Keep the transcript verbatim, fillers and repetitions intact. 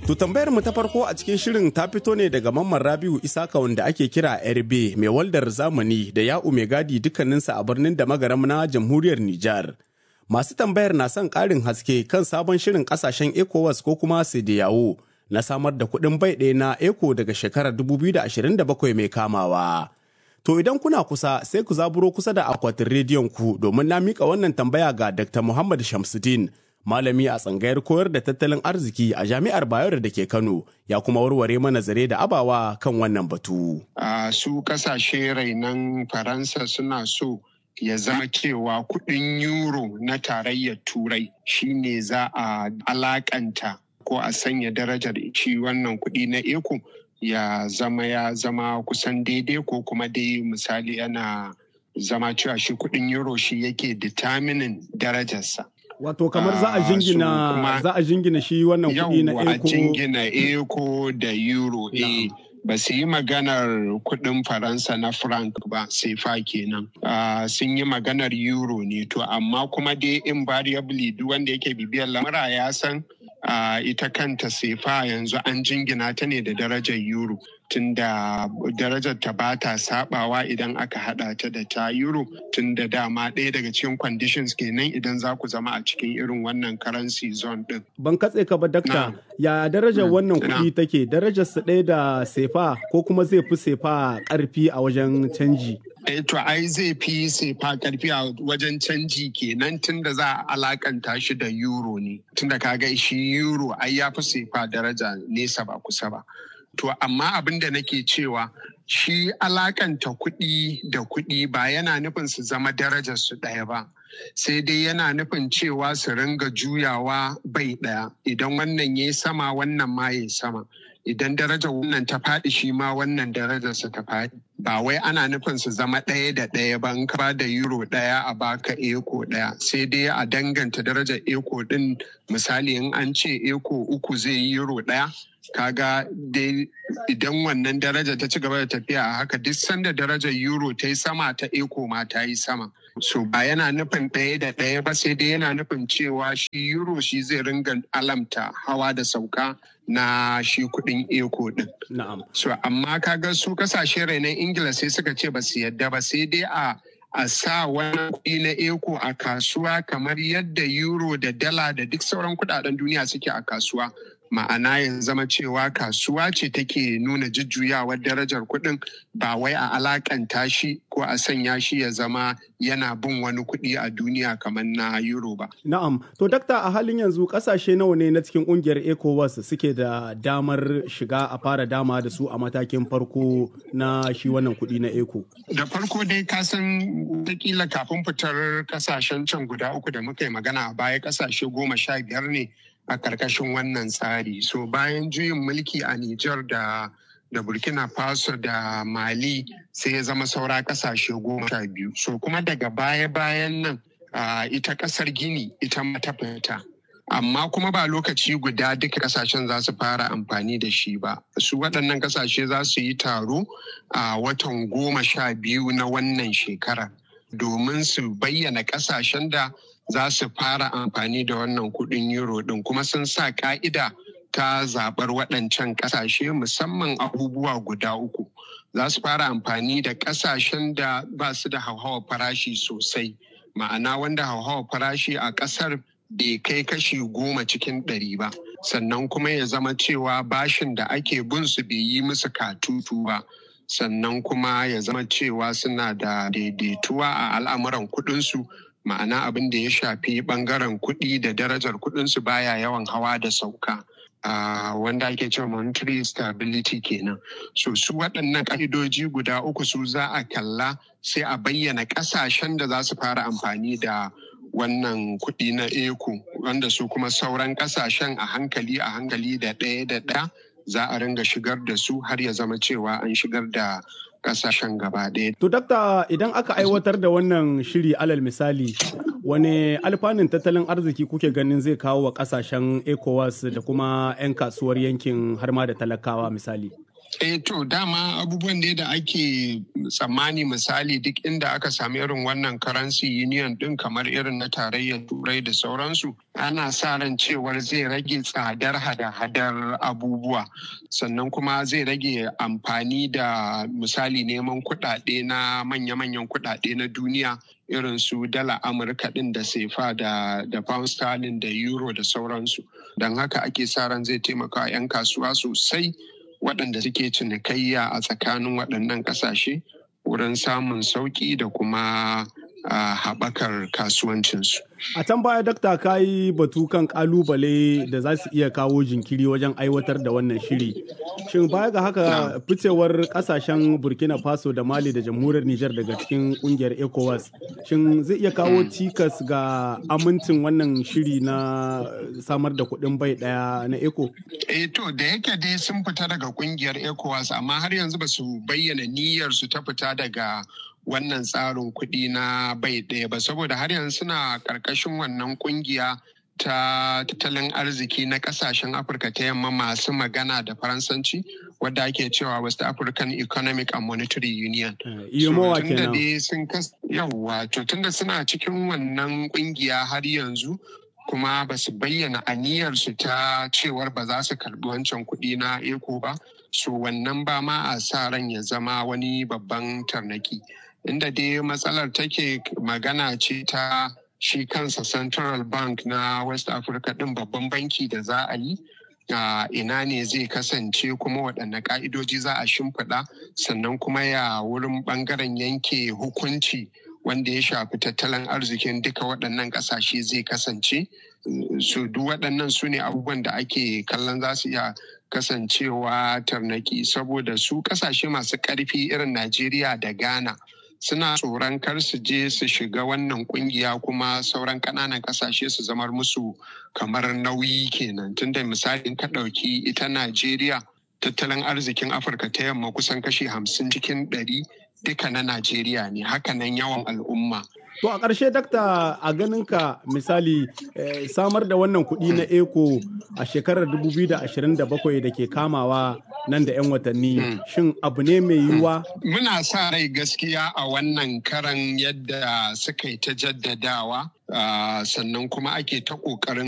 To tambayar mu ta farko a cikin shirin ta fito ne daga Mamman Rabiu Isaka wanda ake kira R B mai waldar zamani da Ya'u mai gadi dukkaninsa a birnin da magaram na jamhuriyar Nijar. Masu tambayar na son ƙarin haske kan sabon shirin ƙasashen ECOWAS ko kuma CEDEAO na samar da kuɗin bai ɗaya na ECO daga shekarar dubu biyu da ashirin da bakwai mai kamawa. To idan kuna kusa sai ku zaburo kusa da akwatin rediyon ku domin na mika wannan tambaya ga Dakta Muhammad Shamsuddin, malami a tsangayar koyar da tattalin arziki a Jami'ar Bayero da ke Kano, ya kuma warware mana zare da abawa kan wannan batu. Uh, su kasashe rainan Faransa suna so ya zama cewa kuɗin euro na tarayyar Turai shine za a alakanta ko a sanya darajar shi wannan kuɗi na eco ya zama ya zama kusan daidai ko kuma dai misali yana zama cewa shi kuɗin euro shi yake determining darajarsa. Wato kamar za a jingina za a jingina shi wannan kuɗi na eco. a jingina eco da euro eh ba su yi maganar kuɗin Faransa na franc ba sai fa kenan. Uh, sun yi maganar euro ne to amma kuma dai invariably duk wanda yake bibiyar lamura ya san uh, ita kanta sefa yanzu an jingina ta ne da darajar euro tunda darajar ta ba ta sabawa idan aka hada ta da ta euro tunda dama ɗaya daga cikin conditions kenan idan za ku zama a cikin irin wannan currency zone din. Ban katse ka ba dakta, ya darajar wannan kuɗi take, darajar su ɗaya da sefa ko kuma zai fi sefa ƙarfi a wajen canji? Eh to ai zai fi sefa karfi a wajen canji kenan tunda za a alakanta shi da euro ne tunda kaga shi euro ai ya fi sefa daraja nesa ba kusa ba. To amma abin da nake cewa shi alakanta kuɗi da kuɗi ba yana nufin su zama darajar su ɗaya ba. Sai dai yana nufin cewa su ringa juyawa bai ɗaya idan wannan ya sama wannan ma ya sama. Idan darajar wannan ta faɗi shi ma wannan darajar su ta faɗi. Ba wai ana nufin su zama ɗaya da ɗaya ba in ka ba da euro ɗaya a baka eco ɗaya. Sai dai a danganta darajar eco ɗin misali in an ce eco uku zai yi euro ɗaya. Kaga dai idan wannan daraja ta ci gaba da tafiya a haka duk sanda darajar euro ta yi sama ta eco ma ta yi sama. So ba yana nufin ɗaya da ɗaya ba sai dai yana nufin cewa shi euro shi zai ringa alamta hawa da sauka na shi kuɗin eco ɗin. Na'am. So amma kaga su kasashe rainan Ingila sai suka ce ba su yadda ba sai dai a a sa wani kuɗi na eco a kasuwa kamar yadda euro da dala da duk sauran kuɗaɗen duniya suke a kasuwa. Ma'ana ya zama cewa kasuwa ce take nuna jujjuyawar darajar kuɗin ba wai a alakanta shi ko a sanya shi ya zama yana bin wani kuɗi a duniya kamar na euro ba. Na'am. To dakta a halin yanzu ƙasashe nawa ne na cikin ƙungiyar ECOWAS suke da damar shiga a fara dama da su a matakin farko na shi wannan kuɗi na eco? Da farko dai ka san takila kafin fitar ƙasashen can guda uku da muka yi magana a baya ƙasashe goma sha biyar ne a ƙarƙashin wannan tsari. So bayan juyin mulki a Nijar da da Burkina Faso da Mali sai ya zama saura ƙasashe goma sha biyu. So kuma daga baya-bayan nan uh, ita ƙasar Gini ita ma ta fita. Amma kuma ba lokaci guda duka ƙasashen za su fara amfani da shi ba. Su waɗannan ƙasashe za su yi taro a uh, watan goma sha biyu na wannan shekara domin su bayyana ƙasashen da za su fara amfani da wannan kuɗin euro ɗin kuma sun sa ƙa'ida ta zaɓar waɗancan ƙasashe musamman abubuwa guda uku. Za su fara amfani da ƙasashen da ba su da hauhawar farashi sosai, ma'ana wanda hauhawar farashi a ƙasar bai kai kashi goma cikin ɗari ba, sannan kuma ya zama cewa bashin da ake bin su bai yi musu katutu ba. Sannan kuma ya zama cewa suna da daidaituwa a al'amuran kuɗinsu. Ma'ana abin da ya shafi bangaren kuɗi da darajar kuɗinsu baya yawan hawa da sauka uh, wanda ake cewa monetary stability kenan. So su waɗannan ƙa'idoji guda uku su za a kalla sai a bayyana ƙasashen da za su fara amfani da wannan kuɗi na eco wanda su kuma sauran ƙasashen a hankali a hankali da ɗaya da ɗaya za a ringa shigar da su har ya zama cewa an shigar da kasashen gaba ɗaya. To dakta idan aka aiwatar da wannan shiri alal misali wane alfanun tattalin arziki kuke ganin zai kawo wa kasashen ECOWAS da kuma 'yan kasuwar yankin har ma da talakawa misali? Eh to dama abubuwan da da ake tsammani misali duk inda aka sami irin wannan currency union din kamar irin na tarayyar turai da sauransu ana sa ran cewar zai rage tsadar hada-hadar abubuwa sannan kuma zai rage amfani da misali neman kuɗaɗe na manya-manyan kuɗaɗe na duniya irin su dala Amurka din da sefa da da pound sterling da euro da sauransu don haka ake sa ran zai taimaka 'yan kasuwa sosai waɗanda suke cinikayya a tsakanin waɗannan ƙasashe wurin samun sauƙi da kuma haɓakar kasuwancinsu. A can baya dakta ka yi batu kan ƙalubale da za su iya kawo jinkiri wajen aiwatar da wannan shiri. Shin baya ga haka ficewar ƙasashen Burkina Faso da Mali da jamhuriyar Nijar daga cikin ƙungiyar ECOWAS, shin zai iya kawo cikas ga amincin wannan shiri na samar da kuɗin bai ɗaya na ECO? Eh to da yake dai sun fita daga ƙungiyar ECOWAS amma har yanzu ba su bayyana niyyar su ta fita daga wannan tsarin kuɗi na bai ɗaya ba saboda har yanzu suna ƙarƙashin wannan ƙungiya ta tattalin arziki na ƙasashen Afirka ta yamma masu magana da Faransanci wadda ake cewa West African Economic and Monetary Union. Iyomowa kenan. Yawwa, to tunda suna cikin wannan ƙungiya har yanzu kuma ba su bayyana aniyarsu ta cewar ba za su karɓi wancan kuɗi na ECO ba, so wannan ba ma a sa ran ya zama wani babban tarnaki. Inda dai matsalar take magana ce ta shi kansa Central Bank na West Africa ɗin babban banki da za a yi, uh, ina ne zai kasance kuma waɗanne ƙa'idoji za a shimfiɗa sannan kuma ya wurin ɓangaren yanke hukunci wanda ya shafi tattalin arzikin duka waɗannan ƙasashe zai kasance. Su duk waɗannan su ne abubuwan da ake kallon za su iya kasancewa tarnaki saboda su ƙasashe masu ƙarfi irin Najeriya da Ghana suna tsoron kar su je su shiga wannan kungiya kuma sauran ƙananan ƙasashe su zamar musu kamar nauyi kenan tunda misalin ka ɗauki ita Najeriya tattalin arzikin Afirka ta yamma kusan kashi hamsin cikin ɗari duka na Najeriya ne hakanan yawan al'umma. To a ƙarshe dakta a ganinka misali eh, samar da wannan kuɗi na ECO a shekarar dubu biyu da ashirin da bakwai da ke kamawa nan da 'yan watanni mm. shin abu ne mai yiwuwa? Mm. Muna sa rai gaskiya a wannan karan yadda suka yi ta jaddadawa uh, sannan kuma ake ta ƙoƙarin